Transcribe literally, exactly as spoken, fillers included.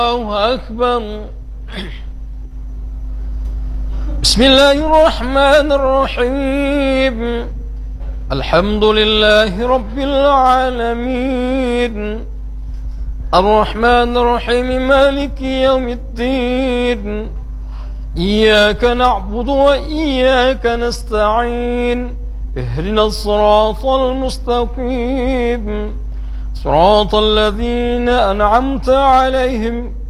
الله أكبر. بسم الله الرحمن الرحيم. الحمد لله رب العالمين، الرحمن الرحيم، مالك يوم الدين. إياك نعبد وإياك نستعين، اهدنا الصراط المستقيم، صراط الذين أنعمت عليهم